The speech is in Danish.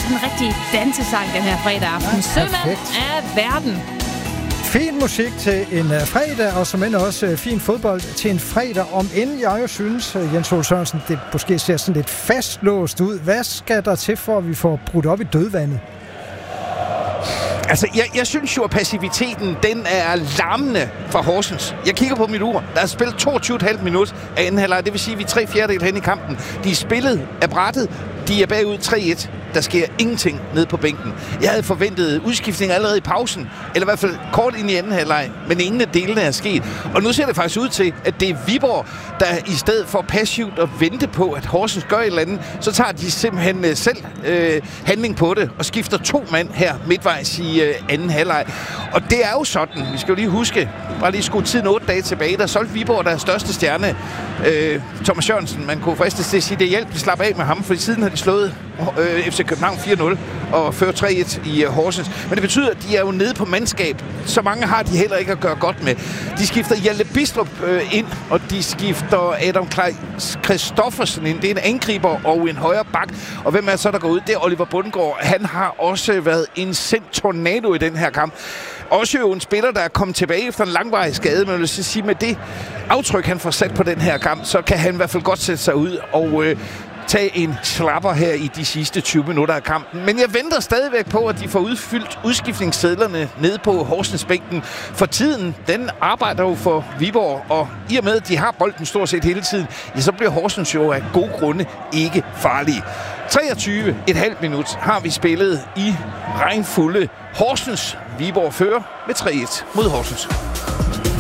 sådan en rigtig dansesang den her fredag aften. Sømand af verden. Fin musik til en fredag, og som end også fin fodbold til en fredag. Om end jeg jo synes, Jens Ole Sørensen, det måske ser sådan lidt fastlåst ud. Hvad skal der til, for at vi får brudt op i dødvandet? Altså, jeg synes jo, at passiviteten, den er larmende for Horsens. Jeg kigger på mit ur. Der er spillet 22,5 minutter af anden halvleg. Det vil sige, at vi er 3/4 hen i kampen. De er spillet af brættet. De er bagud 3-1. Der sker ingenting nede på bænken. Jeg havde forventet udskiftning allerede i pausen, eller i hvert fald kort ind i anden halvleg, men ingen af delene er sket. Og nu ser det faktisk ud til, at det er Viborg, der i stedet for passivt at vente på, at Horsens gør et eller andet, så tager de simpelthen selv handling på det, og skifter 2 mand her midtvejs i anden halvleg. Og det er jo sådan, vi skal jo lige huske, bare lige skrue tiden 8 dage tilbage, der solgte Viborg deres største stjerne, Thomas Jørgensen. Man kunne fristes til at sige, det hjælp, de slap af med ham, for siden har de slået FC København 4-0 og fører 3-1 i Horsens. Men det betyder, at de er jo nede på mandskab. Så mange har de heller ikke at gøre godt med. De skifter Hjalte Bistrup ind, og de skifter Adam Christoffersen ind. Det er en angriber og en højre bak. Og hvem er så, der går ud? Det er Oliver Bundgaard. Han har også været en sendt tornado i den her kamp. Også jo en spiller, der er kommet tilbage efter en langvarig skade, men jeg vil sige, med det aftryk, han får sat på den her kamp, så kan han i hvert fald godt sætte sig ud og tage en slapper her i de sidste 20 minutter af kampen. Men jeg venter stadigvæk på, at de får udfyldt udskiftningssedlerne nede på Horsens-bænken. For tiden, den arbejder jo for Viborg, og i og med, at de har bolden stort set hele tiden, ja, så bliver Horsens jo af gode grunde ikke farlige. 23,5 minut har vi spillet i regnfulde Horsens. Viborg fører med 3-1 mod Horsens.